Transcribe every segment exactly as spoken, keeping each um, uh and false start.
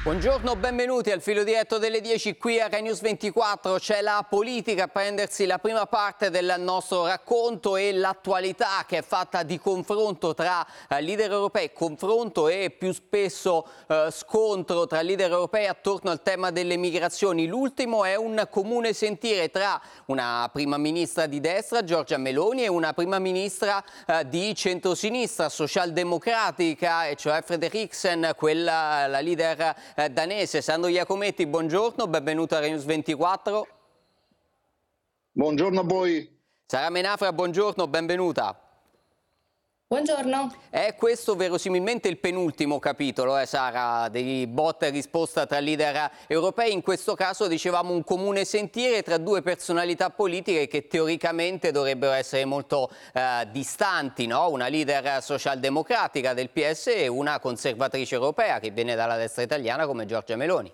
Buongiorno, benvenuti al filo diretto delle dieci qui a Rai News ventiquattro. C'è la politica a prendersi la prima parte del nostro racconto e l'attualità che è fatta di confronto tra eh, leader europei, confronto e più spesso eh, scontro tra leader europei attorno al tema delle migrazioni. L'ultimo è un comune sentire tra una prima ministra di destra, Giorgia Meloni, e una prima ministra eh, di centrosinistra, socialdemocratica, e cioè Frederiksen, quella la leader Eh, danese. Sandro Iacometti, buongiorno, benvenuto a Rai News ventiquattro. Buongiorno a voi. Sara Menafra, buongiorno, benvenuta. Buongiorno. È questo verosimilmente il penultimo capitolo, eh, Sara, dei botta e risposta tra leader europei. In questo caso dicevamo un comune sentire tra due personalità politiche che teoricamente dovrebbero essere molto eh, distanti, no? Una leader socialdemocratica del P S e una conservatrice europea che viene dalla destra italiana come Giorgia Meloni.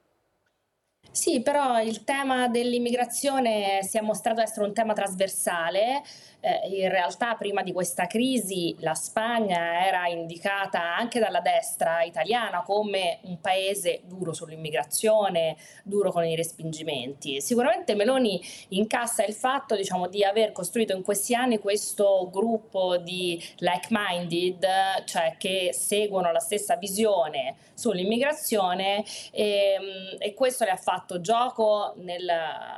Sì, però il tema dell'immigrazione si è mostrato essere un tema trasversale. Eh, in realtà prima di questa crisi la Spagna era indicata anche dalla destra italiana come un paese duro sull'immigrazione, duro con i respingimenti. Sicuramente Meloni incassa il fatto, diciamo, di aver costruito in questi anni questo gruppo di like-minded, cioè che seguono la stessa visione sull'immigrazione, e, e questo le ha fatto gioco nel,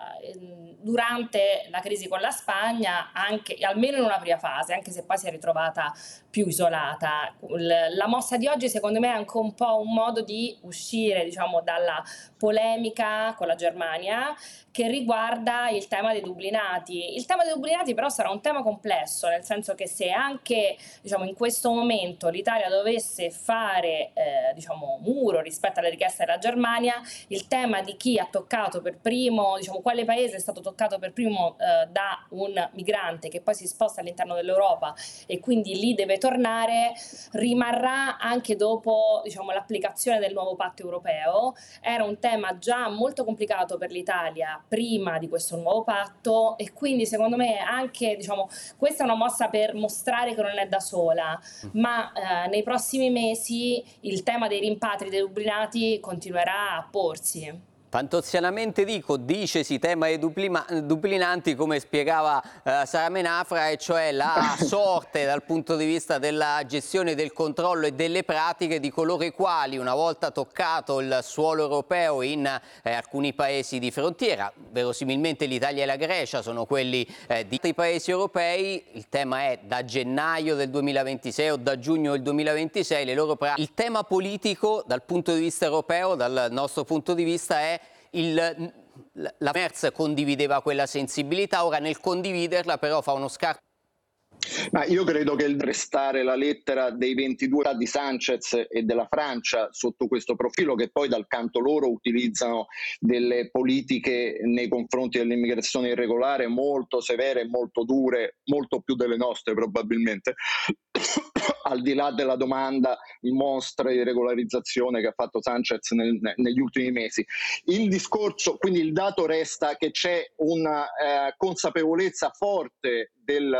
durante la crisi con la Spagna, anche, almeno in una prima fase, anche se poi si è ritrovata più isolata. La mossa di oggi secondo me è anche un po' un modo di uscire, diciamo, dalla polemica con la Germania che riguarda il tema dei dublinati. Il tema dei dublinati però sarà un tema complesso, nel senso che se anche, diciamo, in questo momento l'Italia dovesse fare eh, diciamo, muro rispetto alle richieste della Germania, il tema di chi ha toccato per primo, diciamo, quale paese è stato toccato per primo eh, da un migrante che poi si sposta all'interno dell'Europa e quindi lì deve tornare, rimarrà anche dopo, diciamo, l'applicazione del nuovo patto europeo. Era un tema già molto complicato per l'Italia prima di questo nuovo patto e quindi secondo me anche, diciamo, questa è una mossa per mostrare che non è da sola, ma eh, nei prossimi mesi il tema dei rimpatri dei dublinati continuerà a porsi. Fantozianamente dico, dicesi tema dei duplinanti, come spiegava eh, Sara Menafra, e cioè la sorte dal punto di vista della gestione, del controllo e delle pratiche di coloro i quali, una volta toccato il suolo europeo in eh, alcuni paesi di frontiera, verosimilmente l'Italia e la Grecia sono quelli eh, di altri paesi europei, il tema è da gennaio del duemilaventisei o da giugno del duemilaventisei, le loro pratiche. Il tema politico dal punto di vista europeo, dal nostro punto di vista, è Il, la Merz condivideva quella sensibilità, ora nel condividerla però fa uno scarto. Ma io credo che il restare la lettera dei ventidue di Sanchez e della Francia sotto questo profilo, che poi dal canto loro utilizzano delle politiche nei confronti dell'immigrazione irregolare molto severe, molto dure, molto più delle nostre probabilmente, al di là della domanda mostra di regolarizzazione che ha fatto Sanchez nel, negli ultimi mesi. Il discorso, quindi il dato resta che c'è una eh, consapevolezza forte del